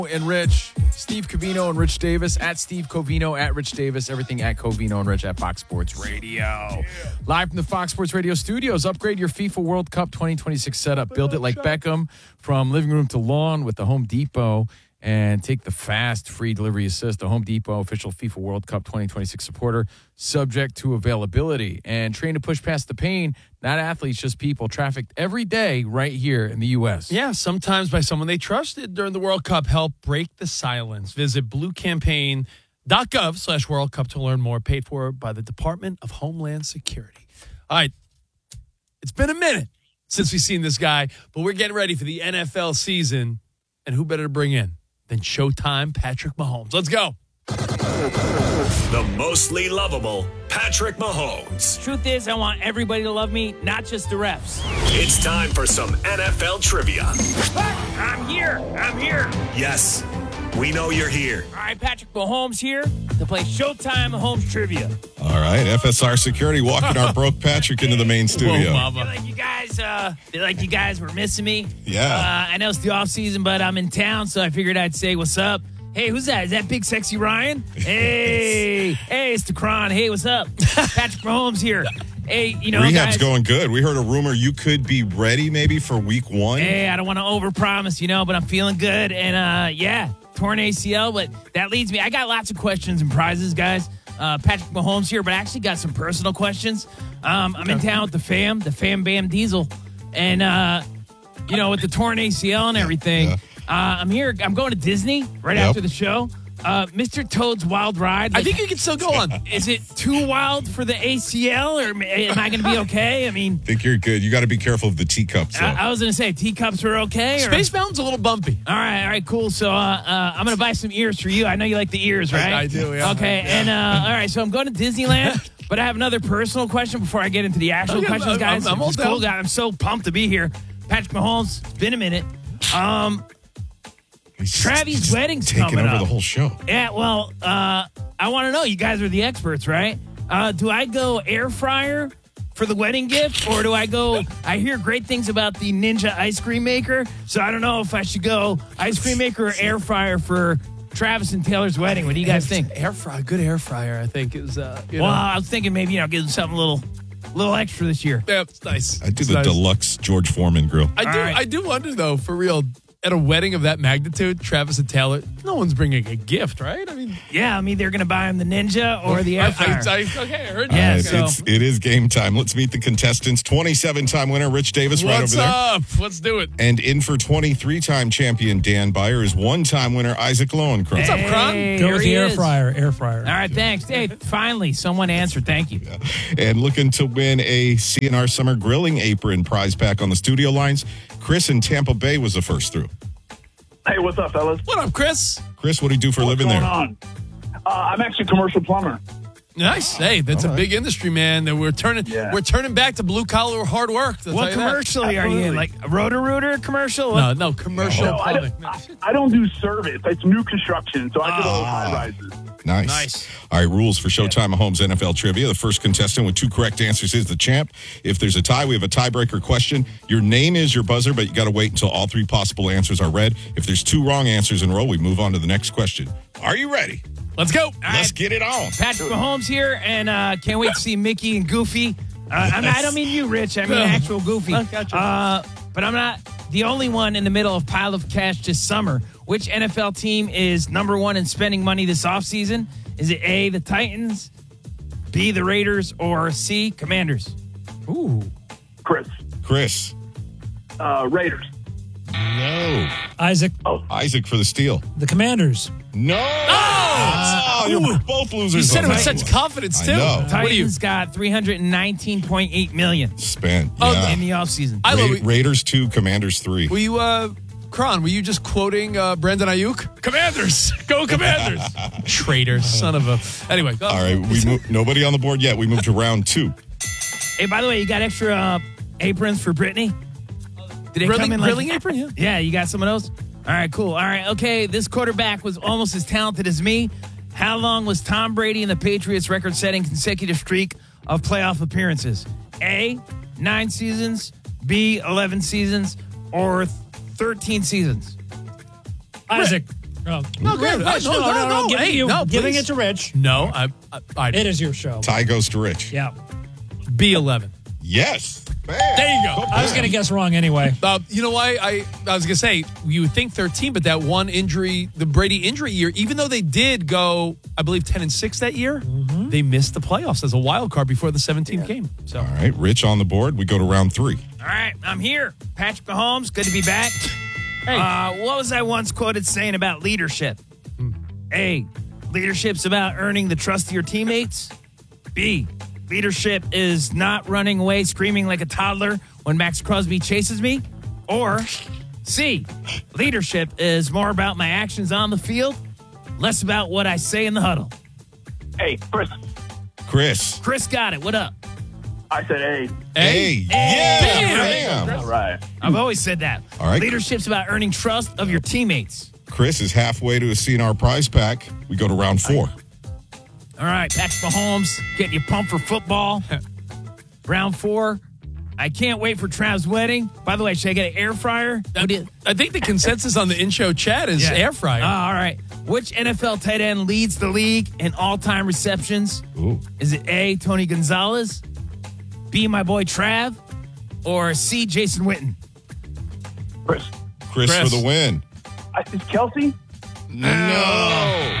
And Rich, Steve Covino and Rich Davis at Steve Covino at Rich Davis, everything at Covino and Rich at Fox Sports Radio. Live from the Fox Sports Radio studios, upgrade your FIFA World Cup 2026 setup. Build it like Beckham from living room to lawn with the Home Depot and take the fast free delivery assist. The Home Depot official FIFA World Cup 2026 supporter, subject to availability. And train to push past the pain, not athletes, just people trafficked every day right here in the U.S. Yeah, sometimes by someone they trusted during the World Cup. Help break the silence. Visit bluecampaign.gov/World Cup to learn more. Paid for by the Department of Homeland Security. All right. It's been a minute since we've seen this guy, but we're getting ready for the NFL season. And who better to bring in than Showtime Patrick Mahomes? Let's go. The mostly lovable Patrick Mahomes. Truth is, I want everybody to love me, not just the refs. It's time for some NFL trivia. I'm here. Yes, we know you're here. All right, Patrick Mahomes here to play Showtime Mahomes Trivia. All right, FSR Security walking our broke Patrick into the main studio. Whoa, Feel like you guys were missing me. Yeah. I know it's the off season, but I'm in town, so I figured I'd say what's up. Hey, who's that? Is that Big Sexy Ryan? Hey, it's Decron. Hey, what's up? Patrick Mahomes here. Hey, Rehab's guys, going good. We heard a rumor you could be ready maybe for week 1. Hey, I don't want to overpromise, but I'm feeling good. And, torn ACL, but that leads me. I got lots of questions and prizes, guys. Patrick Mahomes here, but I actually got some personal questions. I'm in town with the fam Bam Diesel. And, with the torn ACL and everything. Yeah. I'm here. I'm going to Disney right after the show. Mr. Toad's Wild Ride. I think you can still go on. Is it too wild for the ACL, or am I going to be okay? I mean, I think you're good. You got to be careful of the teacups, though. I was going to say teacups are okay. Space Mountain's a little bumpy. All right, cool. So I'm going to buy some ears for you. I know you like the ears, right? I do, yeah. Okay, and all right, so I'm going to Disneyland, but I have another personal question before I get into the actual questions, guys. I'm all It's cool, down. guys. I'm so pumped to be here. Patrick Mahomes, it's been a minute. Travis' wedding's taking coming over up. the whole show. Yeah, well, I want to know. You guys are the experts, right? Do I go air fryer for the wedding gift, or do I go? I hear great things about the Ninja ice cream maker, so I don't know if I should go ice cream maker or air fryer for Travis and Taylor's wedding. What do you guys think? Good air fryer, I think is. Well, I was thinking maybe give them something a little extra this year. Yeah, it's nice. I do the deluxe George Foreman grill. I do wonder though, for real. At a wedding of that magnitude, Travis and Taylor, no one's bringing a gift, right? I mean, they're going to buy him the Ninja or the air fryer. I heard Yeah, that. so- It is game time. Let's meet the contestants. 27-time winner Rich Davis right What's over there. up? Let's do it. And in for 23-time champion Dan Byer is 1-time winner Isaac Lowenkron. What's up, Kron? Hey, Go here with he the air is. fryer. All right, thanks. Hey, finally, someone answered. Thank you. And looking to win a CNR Summer Grilling Apron prize pack on the studio lines, Chris in Tampa Bay was the first through. Hey, what's up, fellas? What up, Chris? Chris, what do you do for a living What's there? going on? I'm actually a commercial plumber. Nice. Hey, that's a big industry, man. That we're turning back to blue collar hard work. I'll What tell you that. commercial are you in? Absolutely. Like a Roto-Rooter commercial? What? No, commercial No, plumbing. I don't do service. It's new construction, so I do those high rises. Nice. All right, rules for Showtime Mahomes NFL Trivia. The first contestant with 2 correct answers is the champ. If there's a tie, we have a tiebreaker question. Your name is your buzzer, but you got to wait until all 3 possible answers are read. If there's 2 wrong answers in a row, we move on to the next question. Are you ready? Let's go. Let's get it on. Patrick Mahomes here, and can't wait to see Mickey and Goofy. I don't mean you, Rich. I mean actual Goofy. Gotcha. But I'm not the only one in the middle of pile of cash this summer. Which NFL team is number 1 in spending money this offseason? Is it A, the Titans, B, the Raiders, or C, Commanders? Ooh. Chris. Raiders. No. Isaac, Isaac for the steal. the Commanders. No. Oh, you're both losers. You said it on with that such one. confidence, I too. know. What do you? Titans got $319.8 million Spent. Oh, Yeah. in the offseason. I love it. Raiders 2, Commanders 3. Were you, Kron, were you just quoting Brandon Ayuk? Commanders. Go Commanders. Traitor. Son of a. Anyway. Go. All right, nobody on the board yet. We moved to round 2. Hey, by the way, you got extra aprons for Brittany? Did they come in Grilling apron? Yeah. Yeah, you got some of those? All right, cool. All right, okay. This quarterback was almost as talented as me. How long was Tom Brady in the Patriots' record-setting consecutive streak of playoff appearances? A, 9 seasons, B, 11 seasons, or 13 seasons? Isaac. Oh, No, good. Rich, no. Giving please. it to Rich. No, I It is your show. Tie goes to Rich. Yeah. B11. Yes. Bam. There you go. I was going to guess wrong anyway. You know why? I was going to say, you would think 13, but that one injury, the Brady injury year, even though they did go, I believe, 10-6 that year, they missed the playoffs as a wild card before the 17th game. So, All right, Rich on the board. We go to round 3. All right, I'm here. Patrick Mahomes, good to be back. Hey. What was I once quoted saying about leadership? A, leadership's about earning the trust of your teammates. B, leadership is not running away screaming like a toddler when Max Crosby chases me. Or C, leadership is more about my actions on the field, less about what I say in the huddle. Hey, Chris. Chris got it. What up? I said A. Hey. Yeah. All right. I've always said that. All right. Leadership's about earning trust of your teammates. Chris is halfway to a CNR prize pack. We go to round 4. All right, Patrick Mahomes getting you pumped for football. Round 4. I can't wait for Trav's wedding. By the way, should I get an air fryer? I think the consensus on the in-show chat is air fryer. All right. Which NFL tight end leads the league in all-time receptions? Ooh. Is it A, Tony Gonzalez, B, my boy Trav, or C, Jason Witten? Chris for the win. Is Kelsey? No.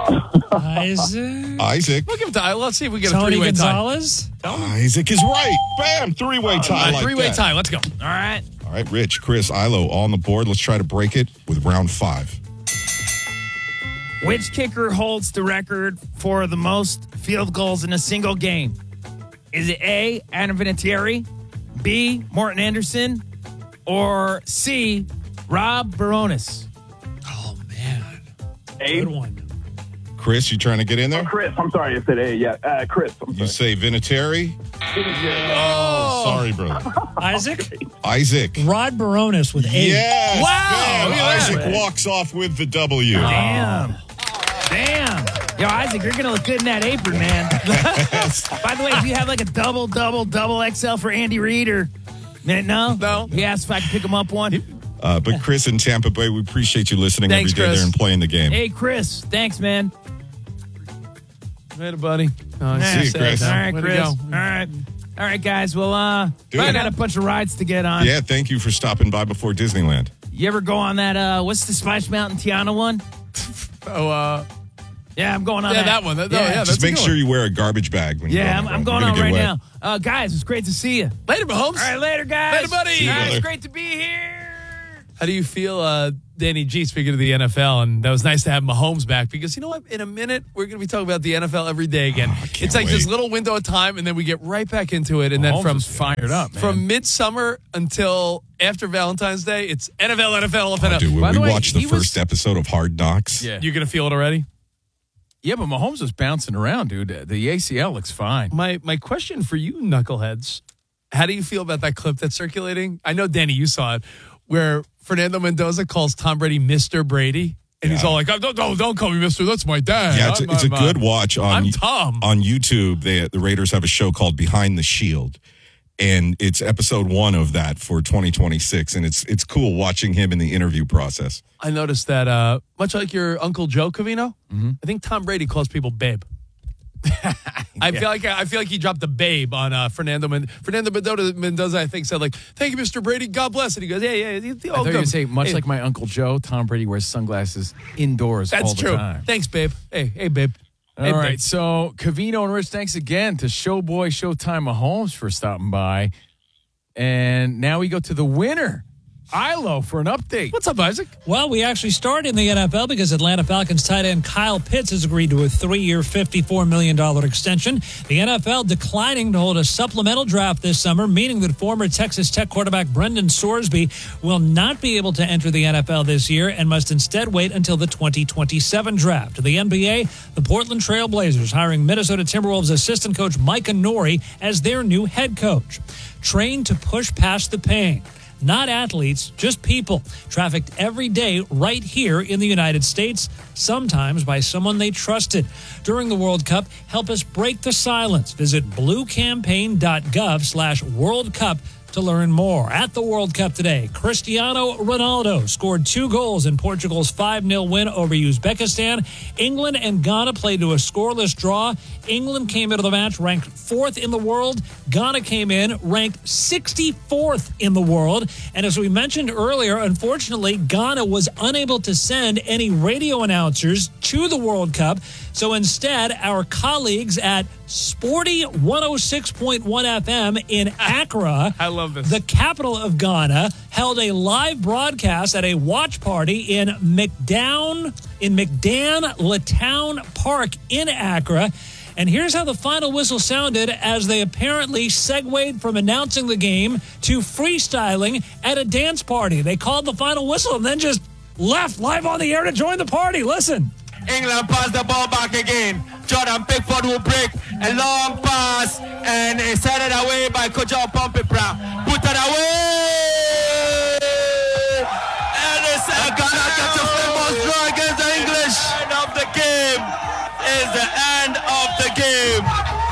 Isaac. We'll give it to Let's see if we get a Tony three-way tie. Gonzalez? Isaac is right. Bam. 3-way tie. Like Three-way that. tie. Let's go. All right. All right, Rich, Chris, Ilo all on the board. Let's try to break it with round 5. Which kicker holds the record for the most field goals in a single game? Is it A, Adam Vinatieri, B, Morton Anderson, or C, Rob Baronis? Oh, man. A. Good one. Chris, you trying to get in there? Chris. I'm sorry. I said A. Yeah. Chris. I'm You sorry. say Vinatieri? Oh, sorry, brother. Isaac? Isaac. Rod Baronis with 8. Yes. Wow, Bam. look at Isaac that. walks off with the W. Damn. Yo, Isaac, you're going to look good in that apron, man. By the way, do you have like a double XL for Andy Reid or... No? No. He asked if I could pick him up one. But Chris in Tampa Bay, we appreciate you listening Thanks, every day Chris. there and playing the game. Hey, Chris. Thanks, man. Later, buddy. See you, Chris. All right, Way to Chris. go. All right, guys. Well, I Do it. got a bunch of rides to get on. Yeah, thank you for stopping by before Disneyland. You ever go on that, what's the Splash Mountain Tiana one? Yeah, I'm going on that. that one. That's Just a make good sure one. you wear a garbage bag when you Yeah, go I'm on. going You're on gonna right get wet. now. Guys, it's great to see you. Later, Mahomes. All right, later, guys. Later, buddy. See you, It's brother. great to be here. How do you feel, Danny G, speaking of the NFL? And that was nice to have Mahomes back because you know what? In a minute, we're going to be talking about the NFL every day again. It's like this wait. little window of time, and then we get right back into it. And Mahomes then is fired up, man. from midsummer until after Valentine's Day, it's NFL. Oh, dude, when By we the way, watched the he was- first episode of Hard Knocks, Yeah. You're going to feel it already? Yeah, but Mahomes was bouncing around, dude. The ACL looks fine. My question for you, knuckleheads, how do you feel about that clip that's circulating? I know, Danny, you saw it, where Fernando Mendoza calls Tom Brady Mr. Brady. And he's all like, oh, don't call me Mr. That's my dad. yeah, it's a good watch on I'm Tom. on YouTube. The Raiders have a show called Behind the Shield, and it's episode 1 of that for 2026, and it's cool watching him in the interview process. I noticed that much like your Uncle Joe Covino, I think Tom Brady calls people babe. I feel like he dropped the babe on Fernando Mendoza. I think said like, "Thank you, Mr. Brady. God bless." And he goes, "Yeah." I thought you were going to say, much like my Uncle Joe, Tom Brady wears sunglasses indoors all That's the true. time. Thanks, babe. Hey, babe. All right, so Covino and Rich, thanks again to Showboy Showtime Mahomes for stopping by. And now we go to the winner, Ilo, for an update. What's up, Isaac? Well, we actually started in the NFL because Atlanta Falcons tight end Kyle Pitts has agreed to a 3-year, $54 million extension. The NFL declining to hold a supplemental draft this summer, meaning that former Texas Tech quarterback Brendan Sorsby will not be able to enter the NFL this year and must instead wait until the 2027 draft. The NBA, the Portland Trail Blazers hiring Minnesota Timberwolves assistant coach Micah Nori as their new head coach. Trained to push past the pain. Not athletes, just people, trafficked every day right here in the United States, sometimes by someone they trusted. During the World Cup, help us break the silence. Visit bluecampaign.gov/World Cup to learn more. At the World Cup today, Cristiano Ronaldo scored 2 goals in Portugal's 5-0 win over Uzbekistan. England and Ghana played to a scoreless draw. England came into the match ranked 4th in the world. Ghana came in ranked 64th in the world. And as we mentioned earlier, unfortunately, Ghana was unable to send any radio announcers to the World Cup. So instead, our colleagues at Sporty 106.1 FM in Accra, I love this, the capital of Ghana, held a live broadcast at a watch party in McDan Latown Park in Accra. And here's how the final whistle sounded as they apparently segued from announcing the game to freestyling at a dance party. They called the final whistle and then just left live on the air to join the party. Listen. England pass the ball back again. Jordan Pickford will break a long pass and it's headed away by Kojo Pompey-Pra. Put it away! And it's Ghana gets a famous draw against the English. The end of the game is the end of